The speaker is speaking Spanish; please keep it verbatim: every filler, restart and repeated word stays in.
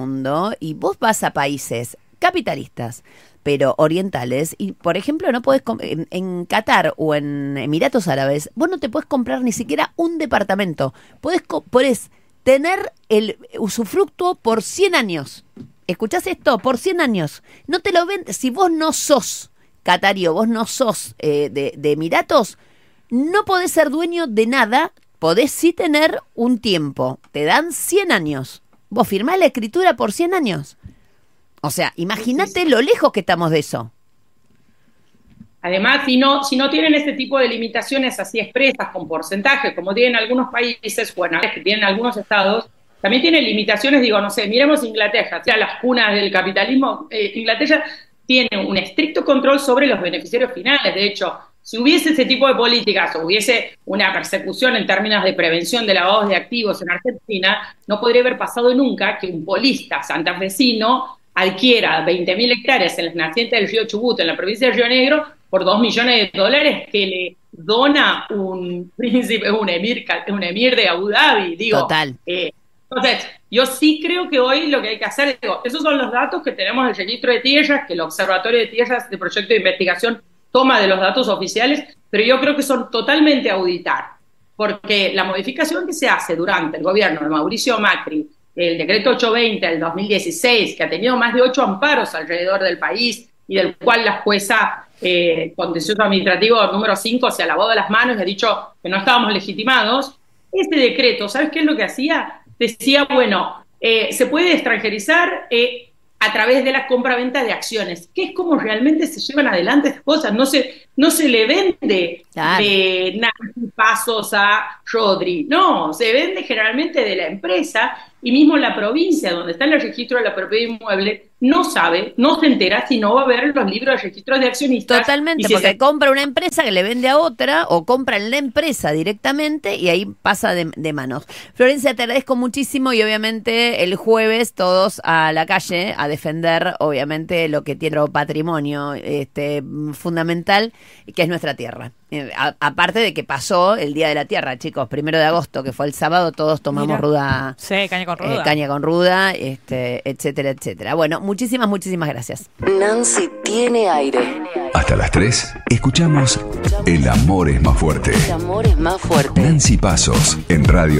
mundo y vos vas a países capitalistas, pero orientales, y por ejemplo no podés, en, en Qatar o en Emiratos Árabes, vos no te podés comprar ni siquiera un departamento, podés, podés tener el usufructo por cien años. ¿Escuchás esto? Por cien años. No te lo ven, si vos no sos catario, vos no sos eh, de, de Emiratos, no podés ser dueño de nada, podés sí tener un tiempo, te dan cien años. Vos firmás la escritura por cien años. O sea, imagínate lo lejos que estamos de eso. Además, si no, si no tienen este tipo de limitaciones así expresas, con porcentaje, como tienen algunos países, bueno, que tienen algunos estados, también tienen limitaciones, digo, no sé, miremos Inglaterra, o sea, las cunas del capitalismo. eh, Inglaterra tiene un estricto control sobre los beneficiarios finales. De hecho, si hubiese ese tipo de políticas o hubiese una persecución en términos de prevención de lavado de activos en Argentina, no podría haber pasado nunca que un polista santafesino adquiera veinte mil hectáreas en las nacientes del río Chubut, en la provincia de Río Negro, por dos millones de dólares que le dona un príncipe, un emir, un emir de Abu Dhabi. Digo, total. Eh, entonces, yo sí creo que hoy lo que hay que hacer, digo, esos son los datos que tenemos del registro de tierras, que el Observatorio de Tierras de Proyecto de Investigación toma de los datos oficiales, pero yo creo que son totalmente a auditar, porque la modificación que se hace durante el gobierno de Mauricio Macri, el decreto ochocientos veinte del dos mil dieciséis, que ha tenido más de ocho amparos alrededor del país y del cual la jueza eh, contencioso administrativo número cinco se ha lavado las manos y ha dicho que no estábamos legitimados, este decreto, ¿sabes qué es lo que hacía? Decía, bueno, eh, se puede extranjerizar eh, a través de la compra-venta de acciones, que es como realmente se llevan adelante estas cosas. No se, no se le vende claro. de Nancy Pasos a Rodri, no, se vende generalmente de la empresa, y mismo la provincia donde está el registro de la propiedad inmueble no sabe, no se entera si no va a ver los libros de registros de accionistas. Totalmente, si porque se... compra una empresa que le vende a otra o compra en la empresa directamente y ahí pasa de, de manos. Florencia, te agradezco muchísimo y obviamente el jueves todos a la calle a defender obviamente lo que tiene nuestro patrimonio este, fundamental, que es nuestra tierra. A, aparte de que pasó el Día de la Tierra, chicos, primero de agosto, que fue el sábado, todos tomamos Mira. ruda, Sí, caña con ruda. eh, caña con ruda, este, etcétera, etcétera. Bueno, muchísimas, muchísimas gracias. Nancy tiene aire. Hasta las tres, escuchamos El amor es más fuerte. El amor es más fuerte. Nancy Pasos, en Radio